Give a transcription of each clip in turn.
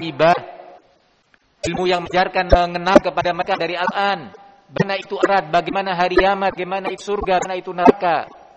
al-ghibah, ilmu yang mengajarkan mengenal kepada mereka dari Al-Quran, bagaimana itu akhirat, bagaimana hari kiamat, bagaimana itu surga, bagaimana itu neraka.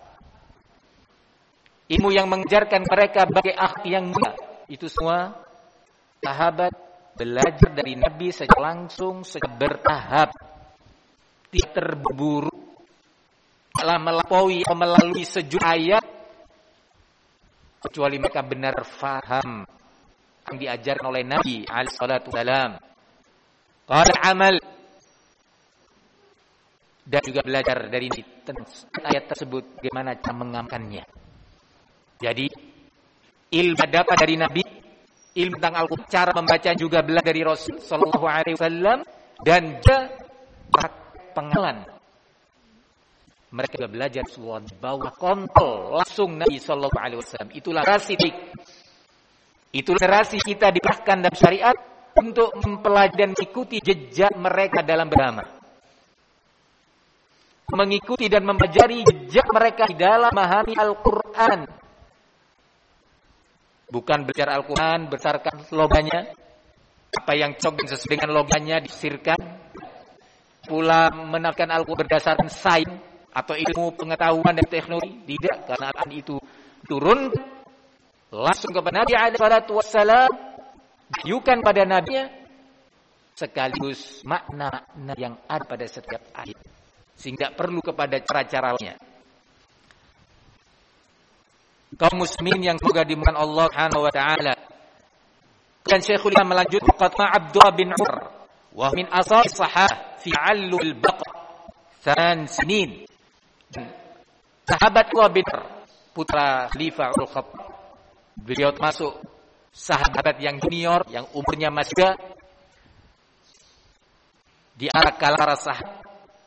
Ilmu yang mengajarkan mereka bagi akhlak yang mulia. Itu semua sahabat belajar dari Nabi secara langsung, secara bertahap, tidak terburu-buru, telah melampaui atau melalui sejumlah ayat, kecuali mereka benar faham yang diajarkan oleh Nabi alaihi salatu wasalam. Qala amal, dan juga belajar dari ayat tersebut bagaimana cara mengamalkannya. Jadi ilmu dapat dari Nabi, ilmu tentang Al-Quran, cara membaca juga belajar dari Rasul sallallahu alaihi wasallam, dan juga pengalaman. Mereka juga belajar semua di bawah kontrol langsung Nabi sallallahu alaihi wasallam. Itulah rasik. Itulah rasik kita dibahkan dalam syariat untuk mempelajari dan mengikuti jejak mereka dalam beragama. Mengikuti dan mempelajari jejak mereka di dalam memahami Al-Quran. Bukan belajar Al-Quran berdasarkan loganya, apa yang cocok sesuai dengan loganya disirkan. Pula menafsirkan Al-Quran berdasarkan sains atau ilmu pengetahuan dan teknologi. Tidak, karena Al-Quran itu turun langsung kepada Nabi alaihi salatu wassalam, dihyukan pada Nabi-Nya, sekaligus makna-makna yang ada pada setiap ayat, sehingga perlu kepada cara-cara lainnya. Kaum muslimin yang semoga dimuliakan Allah Subhanahu wa taala. Dan Syekhul Islam melanjutkan, qatma Abdullah bin Umar wa min asal sahah fi allul baqar san sinin. Sahabat Abdullah bin Umar, putra Khalifah Al-Khattab, beliau termasuk sahabat yang junior, yang umurnya masih muda di antara kalangan sahabat,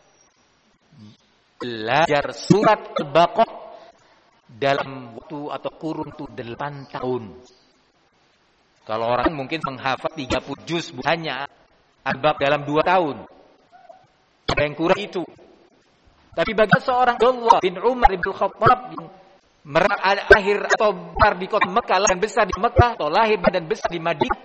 belajar surat Al-Baqarah dalam waktu atau kurun itu 8 tahun. Kalau orang mungkin menghafal 30 juz hanya Al-Baqarah dalam 2 tahun. Ada yang kurang itu. Tapi bagi seorang Abdullah bin Umar bin Khattab yang lahir atau besar di kota Mekah dan besar di Mekah, atau lahir dan besar di Madinah,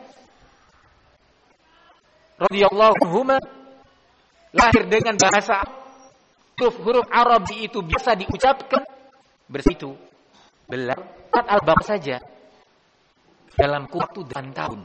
radhiyallahu anhuma, lahir dengan bahasa huruf Arab itu biasa diucapkan, bersitu belajar Al-Baqarah saja dalam waktu 8 tahun.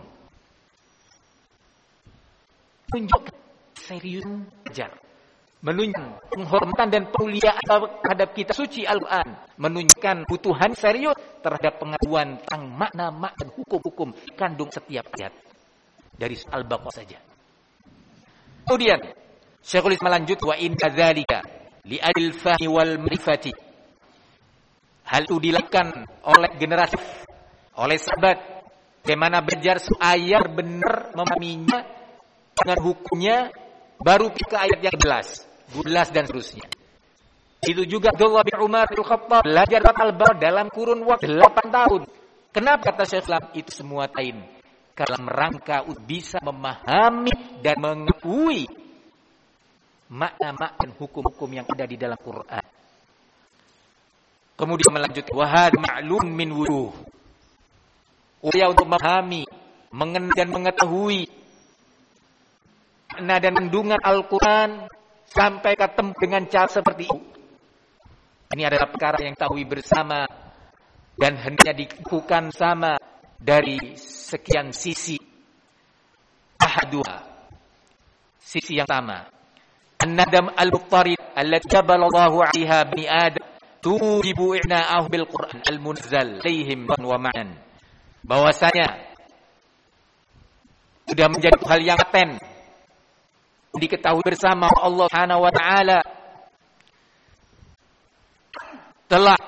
Tunjukkan serius belajar, menunjukkan penghormatan dan pemuliaan terhadap kitab suci Al-Quran, menunjukkan kebutuhan serius terhadap pengetahuan tentang makna-makna dan hukum-hukum kandung setiap ayat dari Al-Baqarah saja. Kemudian Syekhul Islam lanjut, wa in kadzalika li adil fahmi wal ma'rifati. Hal itu dilakukan oleh generasi, oleh sahabat, bagaimana belajar ayat benar memahaminya dengan hukumnya, baru ke ayat yang jelas dan seterusnya. Itu juga Abdullah bin Umar bin Khattab belajar Al-Baqarah dalam kurun waktu 8 tahun. Kenapa kata Syekh Islam? Itu semua tain dalam rangka untuk bisa memahami dan mengetahui makna-makna dan hukum-hukum yang ada di dalam Quran. Kemudian melanjutkan, wahad ma'lum min wujuh. Upaya untuk memahami, mengenal dan mengetahui makna dan kandungan Al-Quran sampai ketemu dengan cara seperti itu. Ini adalah perkara yang tahui bersama dan hendaknya dilakukan sama dari sekian sisi. Ahaduha, sisi yang pertama, an-nadam al-muqtarid allati jabalallahu 'alaiha bani Adam tujibu i'na'ahu bil Qur'an al-munazzal alaihim wa ma'an. Bahwasanya sudah menjadi hal yang paten, diketahui bersama Allah Subhanahu wa taala telah